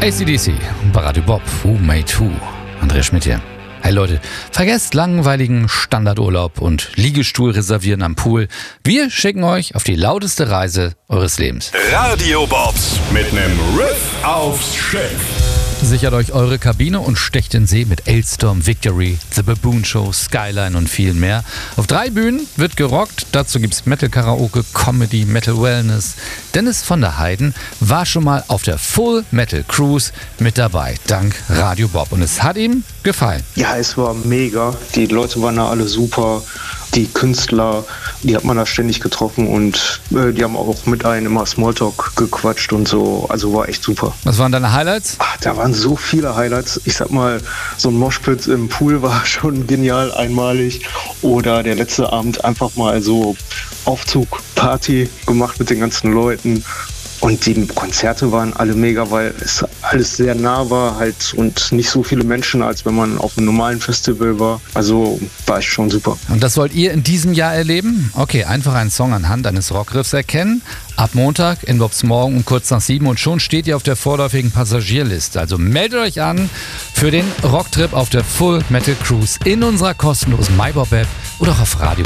AC/DC bei Radio Bob, Who Made Who? Andreas Schmidt hier. Hey Leute, vergesst langweiligen Standardurlaub und Liegestuhl reservieren am Pool. Wir schicken euch auf die lauteste Reise eures Lebens. Radio Bobs mit nem Riff aufs Schiff. Sichert euch eure Kabine und stecht den See mit Elstorm, Victory, The Baboon Show, Skyline und viel mehr. Auf 3 Bühnen wird gerockt. Dazu gibt's Metal-Karaoke, Comedy, Metal Wellness. Dennis von der Heiden war schon mal auf der Full Metal Cruise mit dabei, dank Radio Bob. Und es hat ihm gefallen. Ja, es war mega. Die Leute waren da alle super. Die Künstler, die hat man da ständig getroffen und die haben auch mit einem immer Smalltalk gequatscht und so. Also war echt super. Was waren deine Highlights? Da waren so viele Highlights. Ich sag mal, so ein Moshpit im Pool war schon genial, einmalig. Oder der letzte Abend einfach mal so Aufzug-Party gemacht mit den ganzen Leuten. Und die Konzerte waren alle mega, weil es alles sehr nah war halt und nicht so viele Menschen, als wenn man auf einem normalen Festival war. Also war ich schon super. Und das wollt ihr in diesem Jahr erleben? Okay, einfach einen Song anhand eines Rockriffs erkennen. Ab Montag in Bobs Morgen um kurz nach 7 und schon steht ihr auf der vorläufigen Passagierliste. Also meldet euch an für den Rocktrip auf der Full Metal Cruise in unserer kostenlosen MyBob-App oder auch auf Radio.